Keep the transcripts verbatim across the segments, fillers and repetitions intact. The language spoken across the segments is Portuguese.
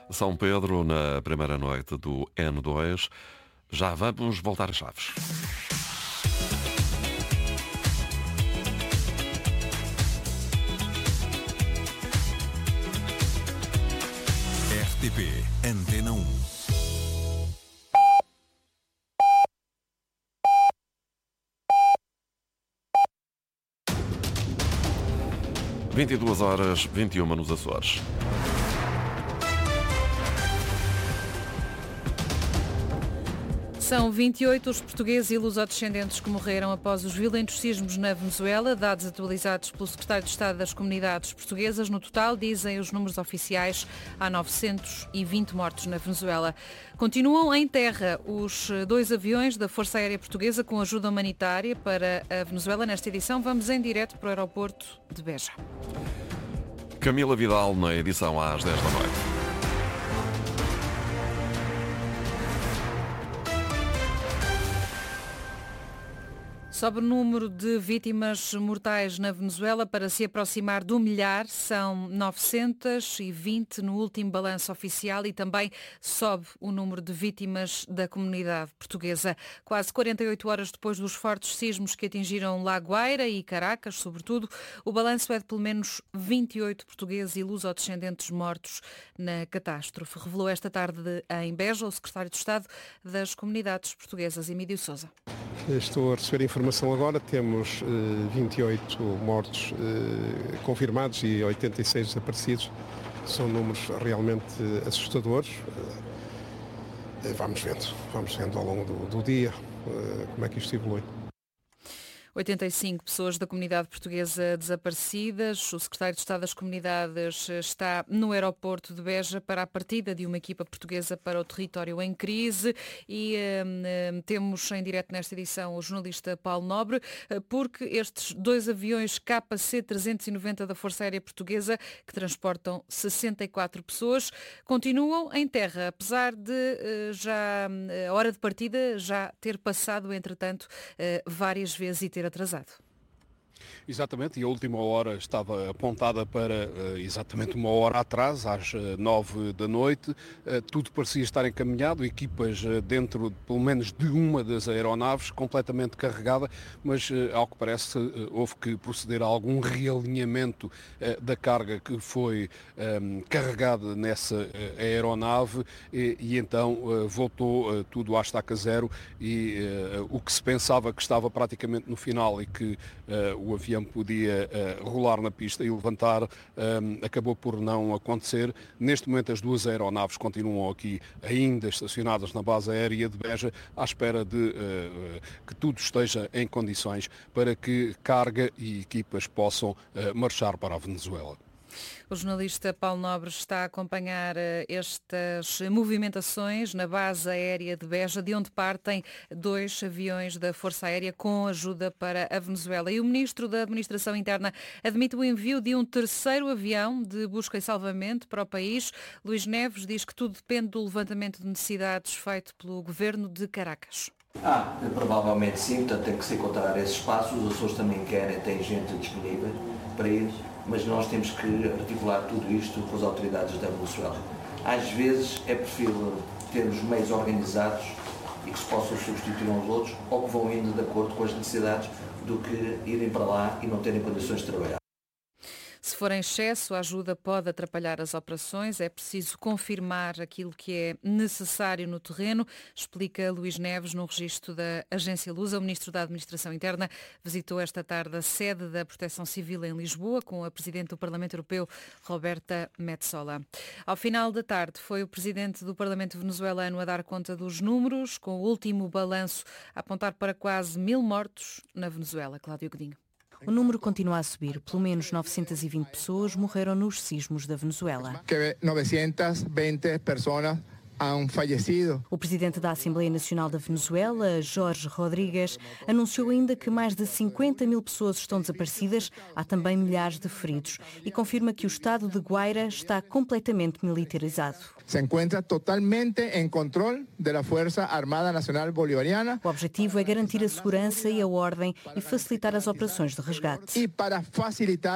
São Pedro, na primeira noite do N dois. Já vamos voltar às chaves. R T P Antena um. vinte e duas horas, vinte e uma nos Açores. São vinte e oito os portugueses e lusodescendentes que morreram após os violentos sismos na Venezuela, dados atualizados pelo secretário de Estado das Comunidades Portuguesas. No total, dizem os números oficiais, há novecentos e vinte mortos na Venezuela. Continuam em terra os dois aviões da Força Aérea Portuguesa com ajuda humanitária para a Venezuela. Nesta edição, vamos em direto para o aeroporto de Beja. Camila Vidal na edição às dez da noite. Sobe o número de vítimas mortais na Venezuela para se aproximar do milhar. São novecentos e vinte no último balanço oficial e também sobe o número de vítimas da comunidade portuguesa. Quase quarenta e oito horas depois dos fortes sismos que atingiram La Guaira e Caracas, sobretudo, o balanço é de pelo menos vinte e oito portugueses e lusodescendentes mortos na catástrofe. Revelou esta tarde em Beja o secretário de Estado das Comunidades Portuguesas, Emílio Sousa. Estou a receber informação agora, temos uh, vinte e oito mortos uh, confirmados e oitenta e seis desaparecidos. São números realmente uh, assustadores. Uh, vamos vendo, vamos vendo ao longo do, do dia uh, como é que isto evolui. oitenta e cinco pessoas da comunidade portuguesa desaparecidas. O secretário de Estado das Comunidades está no aeroporto de Beja para a partida de uma equipa portuguesa para o território em crise e hum, temos em direto nesta edição o jornalista Paulo Nobre, porque estes dois aviões K C trezentos e noventa da Força Aérea Portuguesa, que transportam sessenta e quatro pessoas, continuam em terra, apesar de já a hora de partida já ter passado, entretanto, várias vezes e ter atrasado. Exatamente, e a última hora estava apontada para uh, exatamente uma hora atrás, às uh, nove da noite. Uh, tudo parecia estar encaminhado, equipas uh, dentro pelo menos de uma das aeronaves, completamente carregada, mas uh, ao que parece uh, houve que proceder a algum realinhamento uh, da carga que foi um, carregada nessa uh, aeronave e, e então uh, voltou uh, tudo à estaca zero e uh, o que se pensava que estava praticamente no final e que uh, o avião podia uh, rolar na pista e levantar, um, acabou por não acontecer. Neste momento as duas aeronaves continuam aqui ainda estacionadas na base aérea de Beja à espera de uh, que tudo esteja em condições para que carga e equipas possam uh, marchar para a Venezuela. O jornalista Paulo Nobre está a acompanhar estas movimentações na base aérea de Beja, de onde partem dois aviões da Força Aérea com ajuda para a Venezuela. E o ministro da Administração Interna admite o envio de um terceiro avião de busca e salvamento para o país. Luís Neves diz que tudo depende do levantamento de necessidades feito pelo governo de Caracas. Ah, provavelmente sim, portanto tem que se encontrar esses espaços. Os Açores também querem, têm gente disponível para ir, mas nós temos que articular tudo isto com as autoridades da Venezuela. Às vezes é preferível termos meios organizados e que se possam substituir uns outros ou que vão indo de acordo com as necessidades do que irem para lá e não terem condições de trabalhar. Se for em excesso, a ajuda pode atrapalhar as operações. É preciso confirmar aquilo que é necessário no terreno, explica Luís Neves no registro da Agência Lusa. O ministro da Administração Interna visitou esta tarde a sede da Proteção Civil em Lisboa com a presidente do Parlamento Europeu, Roberta Metsola. Ao final da tarde foi o presidente do Parlamento venezuelano a dar conta dos números, com o último balanço a apontar para quase mil mortos na Venezuela. Cláudio Godinho. O número continua a subir. Pelo menos novecentas e vinte pessoas morreram nos sismos da Venezuela. novecentas e vinte pessoas han fallecido. O presidente da Assembleia Nacional da Venezuela, Jorge Rodrigues, anunciou ainda que mais de cinquenta mil pessoas estão desaparecidas, há também milhares de feridos, e confirma que o estado de Guaira está completamente militarizado. Se encontra totalmente em controle da Força Armada Nacional Bolivariana. O objetivo é garantir a segurança e a ordem e facilitar as operações de resgate. E para facilitar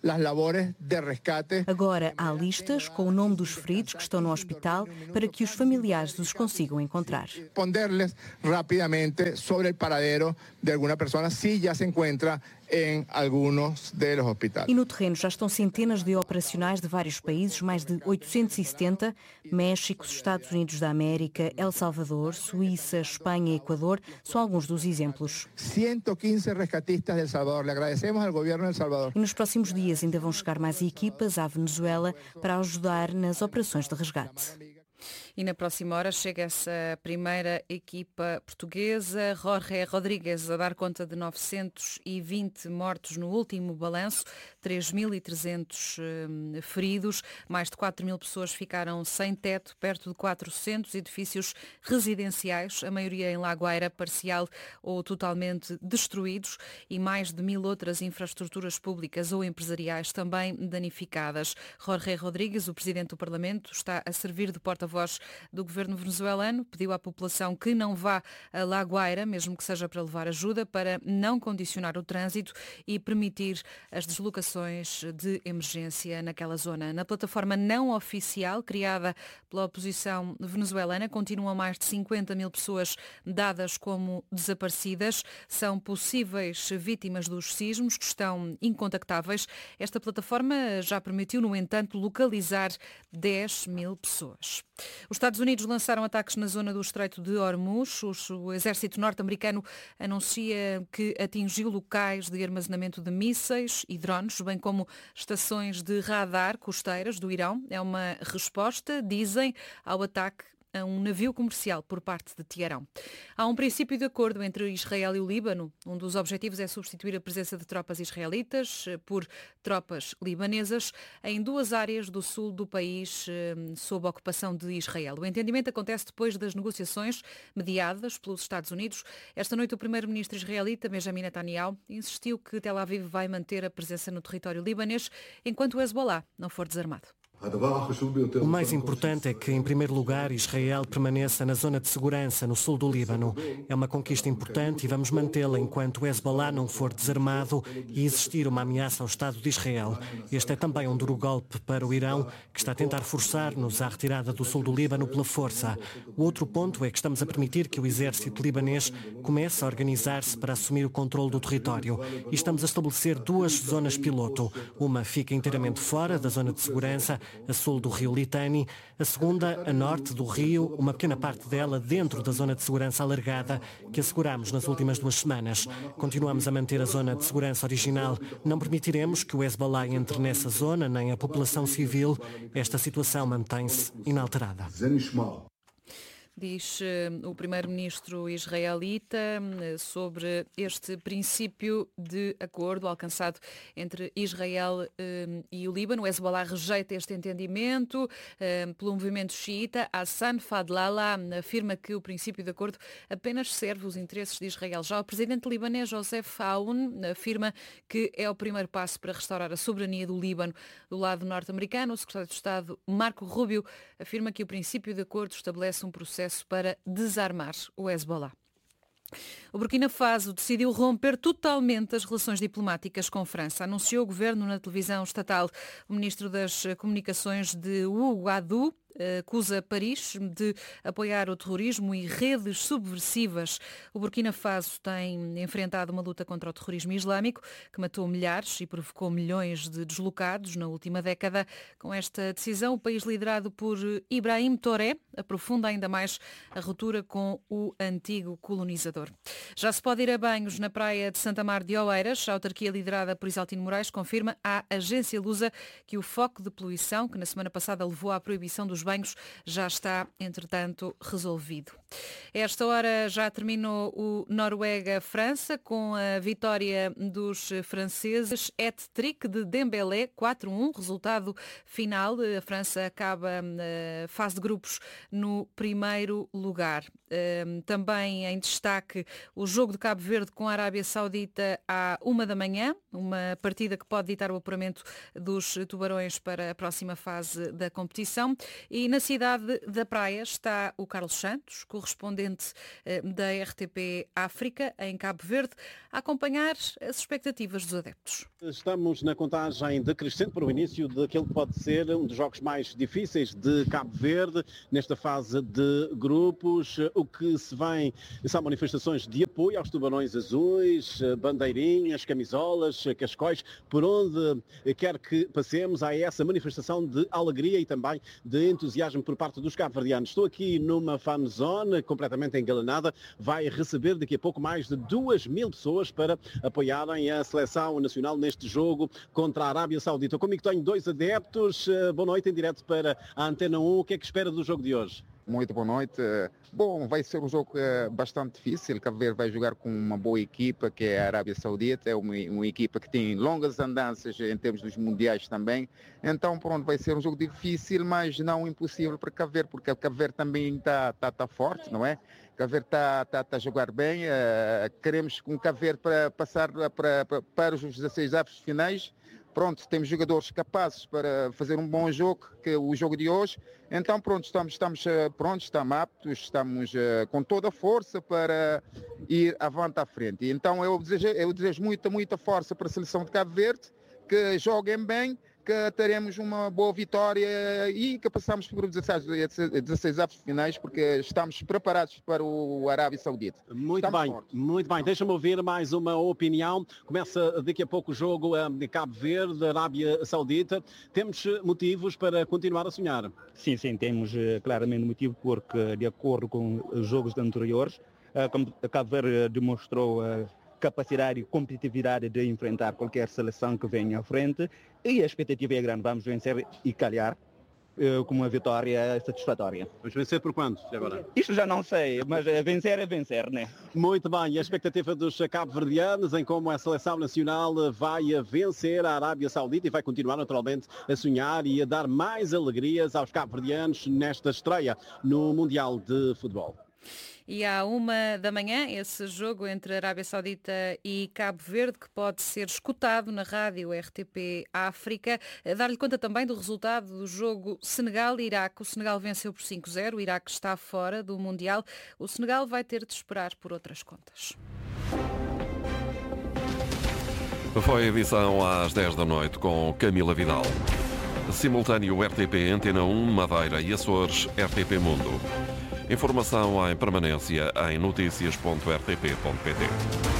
las labores de rescate. Agora há listas com o nome dos feridos que estão no hospital para que os familiares os consigam encontrar. Responderles rapidamente sobre el paradero de alguna persona si ya se encuentra em alguns de los hospitales. E no terreno já estão centenas de operacionais de vários países, mais de oitocentos e setenta, México, Estados Unidos da América, El Salvador, Suíça, Espanha e Equador, são alguns dos exemplos. ciento quince rescatistas de El Salvador. Le agradecemos ao governo de El Salvador. E nos próximos dias ainda vão chegar mais equipas à Venezuela para ajudar nas operações de resgate. E na próxima hora chega essa primeira equipa portuguesa, Jorge Rodrigues, a dar conta de novecentos e vinte mortos no último balanço, três mil e trezentos hum, feridos, mais de quatro mil pessoas ficaram sem teto, perto de quatrocentos edifícios residenciais, a maioria em La Guaira, parcial ou totalmente destruídos, e mais de mil outras infraestruturas públicas ou empresariais também danificadas. Jorge Rodrigues, o presidente do Parlamento, está a servir de porta-voz do governo venezuelano, pediu à população que não vá a La Guaira, mesmo que seja para levar ajuda, para não condicionar o trânsito e permitir as deslocações de emergência naquela zona. Na plataforma não oficial, criada pela oposição venezuelana, continuam mais de cinquenta mil pessoas dadas como desaparecidas. São possíveis vítimas dos sismos que estão incontactáveis. Esta plataforma já permitiu, no entanto, localizar dez mil pessoas. Os Estados Unidos lançaram ataques na zona do Estreito de Hormuz. O exército norte-americano anuncia que atingiu locais de armazenamento de mísseis e drones, bem como estações de radar costeiras do Irão. É uma resposta, dizem, ao ataque a um navio comercial por parte de Teherão. Há um princípio de acordo entre Israel e o Líbano. Um dos objetivos é substituir a presença de tropas israelitas por tropas libanesas em duas áreas do sul do país sob a ocupação de Israel. O entendimento acontece depois das negociações mediadas pelos Estados Unidos. Esta noite o primeiro-ministro israelita, Benjamin Netanyahu, insistiu que Tel Aviv vai manter a presença no território libanês enquanto o Hezbollah não for desarmado. O mais importante é que, em primeiro lugar, Israel permaneça na zona de segurança no sul do Líbano. É uma conquista importante e vamos mantê-la enquanto o Hezbollah não for desarmado e existir uma ameaça ao Estado de Israel. Este é também um duro golpe para o Irão, que está a tentar forçar-nos à retirada do sul do Líbano pela força. O outro ponto é que estamos a permitir que o exército libanês comece a organizar-se para assumir o controle do território. E estamos a estabelecer duas zonas piloto. Uma fica inteiramente fora da zona de segurança, a sul do rio Litani, a segunda a norte do rio, uma pequena parte dela dentro da zona de segurança alargada que asseguramos nas últimas duas semanas. Continuamos a manter a zona de segurança original. Não permitiremos que o Hezbollah entre nessa zona, nem a população civil. Esta situação mantém-se inalterada. Diz uh, o primeiro-ministro israelita uh, sobre este princípio de acordo alcançado entre Israel uh, e o Líbano. O Hezbollah rejeita este entendimento uh, pelo movimento xiita. Hassan Fadlallah afirma que o princípio de acordo apenas serve os interesses de Israel. Já o presidente libanês Joseph Aoun afirma que é o primeiro passo para restaurar a soberania do Líbano. Do lado norte-americano, o secretário de Estado Marco Rubio afirma que o princípio de acordo estabelece um processo para desarmar o Hezbollah. O Burkina Faso decidiu romper totalmente as relações diplomáticas com França. Anunciou o governo na televisão estatal. O ministro das Comunicações de Ouagadougou acusa Paris de apoiar o terrorismo e redes subversivas. O Burkina Faso tem enfrentado uma luta contra o terrorismo islâmico que matou milhares e provocou milhões de deslocados na última década. Com esta decisão, o país liderado por Ibrahim Touré aprofunda ainda mais a ruptura com o antigo colonizador. Já se pode ir a banhos na praia de Santa Mar de Oeiras. A autarquia liderada por Isaltino Moraes confirma à agência Lusa que o foco de poluição, que na semana passada levou à proibição dos banhos, já está, entretanto, resolvido. A esta hora já terminou o Noruega-França com a vitória dos franceses. Hat-trick de Dembélé, quatro a um, resultado final. A França acaba a fase de grupos no primeiro lugar. Também em destaque o jogo de Cabo Verde com a Arábia Saudita à uma da manhã, uma partida que pode ditar o apuramento dos tubarões para a próxima fase da competição. E na cidade da Praia está o Carlos Santos, correspondente da R T P África, em Cabo Verde, a acompanhar as expectativas dos adeptos. Estamos na contagem decrescente para o início daquele que pode ser um dos jogos mais difíceis de Cabo Verde, nesta fase de grupos. O que se vem são manifestações de apoio aos tubarões azuis, bandeirinhas, camisolas, cascóis, por onde quer que passemos, há essa manifestação de alegria e também de entusiasmo por parte dos cabo-verdianos. Estou aqui numa fan zone completamente engalanada, vai receber daqui a pouco mais de duas mil pessoas para apoiarem a seleção nacional neste jogo contra a Arábia Saudita. Comigo tenho dois adeptos. Boa noite, em direto para a Antena um. O que é que espera do jogo de hoje? Muito boa noite. Bom, vai ser um jogo bastante difícil. Cabo Verde vai jogar com uma boa equipa, que é a Arábia Saudita. É uma, uma equipa que tem longas andanças em termos dos mundiais também. Então, pronto, vai ser um jogo difícil, mas não impossível para Cabo Verde, porque Cabo Verde também está tá, tá forte, não é? Cabo Verde está tá, tá a jogar bem. Uh, queremos com Cabo Verde para passar para, para, para os dezasseis avos finais. Pronto, temos jogadores capazes para fazer um bom jogo, que é o jogo de hoje. Então, pronto, estamos, estamos prontos, estamos aptos, estamos uh, com toda a força para ir avante à frente. Então, eu desejo, eu desejo muita, muita força para a seleção de Cabo Verde, que joguem bem, que teremos uma boa vitória e que passamos por dezasseis avos finais, porque estamos preparados para o Arábia Saudita. Muito estamos bem, fortes. muito bem. Deixa-me ouvir mais uma opinião. Começa daqui a pouco o jogo de Cabo Verde, Arábia Saudita. Temos motivos para continuar a sonhar? Sim, sim, temos claramente motivo, porque de acordo com os jogos anteriores, a Cabo Verde demonstrou capacidade e competitividade de enfrentar qualquer seleção que venha à frente, e a expectativa é grande. Vamos vencer e calhar uh, com uma vitória satisfatória. Vamos vencer por quanto agora? Isto já não sei, mas vencer é vencer, né? Muito bem, e a expectativa dos cabo-verdianos em como a seleção nacional vai vencer a Arábia Saudita e vai continuar naturalmente a sonhar e a dar mais alegrias aos cabo-verdianos nesta estreia no Mundial de Futebol. E à uma da manhã, esse jogo entre Arábia Saudita e Cabo Verde, que pode ser escutado na rádio R T P África. Dar-lhe conta também do resultado do jogo Senegal-Iraque. O Senegal venceu por cinco a zero, o Iraque está fora do Mundial. O Senegal vai ter de esperar por outras contas. Foi a edição às dez da noite com Camila Vidal. Simultâneo R T P Antena um, Madeira e Açores, R T P Mundo. Informação em permanência em notícias ponto r t p ponto p t.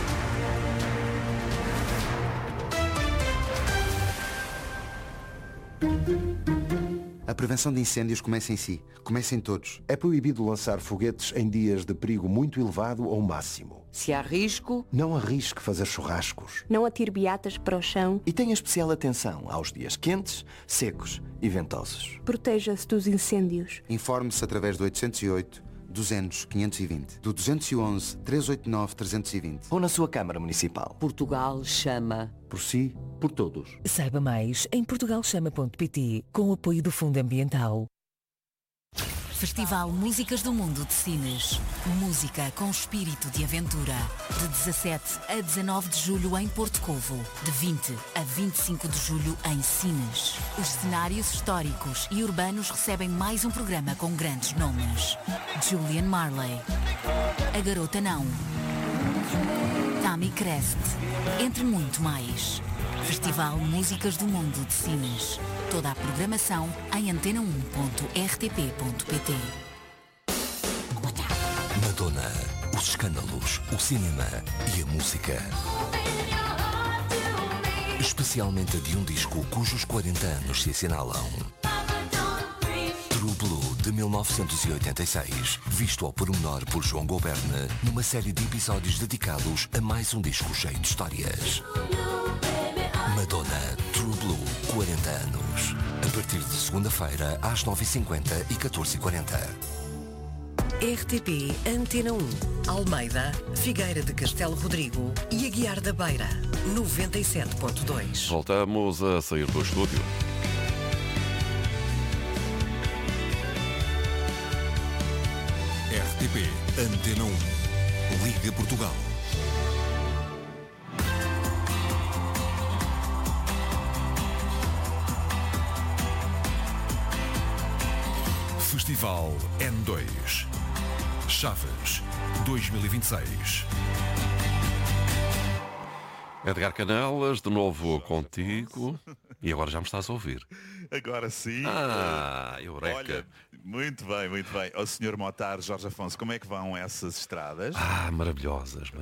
A prevenção de incêndios começa em si. Começa em todos. É proibido lançar foguetes em dias de perigo muito elevado ou máximo. Se há risco, não arrisque fazer churrascos. Não atire beatas para o chão. E tenha especial atenção aos dias quentes, secos e ventosos. Proteja-se dos incêndios. Informe-se através do oitocentos e oito, duzentos, quinhentos e vinte, do duzentos e onze, trezentos e oitenta e nove, trezentos e vinte ou na sua Câmara Municipal. Portugal chama. Por si, por todos. Saiba mais em portugal chama ponto p t, com o apoio do Fundo Ambiental. Festival Músicas do Mundo de Sines. Música com espírito de aventura. De dezassete a dezanove de julho em Porto Covo. De vinte a vinte e cinco de julho em Sines. Os cenários históricos e urbanos recebem mais um programa com grandes nomes. Julian Marley. A Garota Não. Tammy Crest. Entre muito mais. Festival Músicas do Mundo de Sines. Toda a programação em antena um ponto r t p ponto p t. Madonna, os escândalos, o cinema e a música. Especialmente de um disco cujos quarenta anos se assinalam. True Blue, de mil novecentos e oitenta e seis, visto ao pormenor por João Goberne, numa série de episódios dedicados a mais um disco cheio de histórias. Madonna, True Blue, quarenta anos. A partir de segunda-feira, às nove e cinquenta e catorze e quarenta. R T P Antena um. Almeida, Figueira de Castelo Rodrigo e Aguiar da Beira. noventa e sete ponto dois. Voltamos a sair do estúdio. R T P Antena um. Liga Portugal. Festival N dois. Chaves dois mil e vinte e seis. Edgar Canelas, de novo contigo. E agora já me estás a ouvir. Agora sim. Ah, eureka. Olha, muito bem, muito bem. Ó senhor Motar, Jorge Afonso, como é que vão essas estradas? Ah, maravilhosas.